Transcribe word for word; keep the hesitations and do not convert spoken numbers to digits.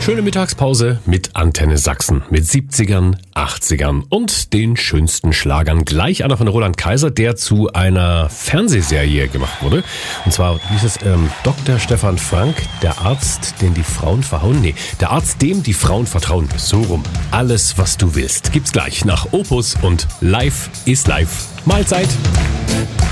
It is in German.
Schöne Mittagspause mit Antenne Sachsen. Mit siebzigern, achtzigern und den schönsten Schlagern. Gleich einer von Roland Kaiser, der zu einer Fernsehserie gemacht wurde. Und zwar hieß es ähm, Doktor Stefan Frank, der Arzt, den die Frauen verhauen. Nee, der Arzt, dem die Frauen vertrauen. So rum. Alles, was du willst. Gibt's gleich nach Opus und Live ist live. Mahlzeit.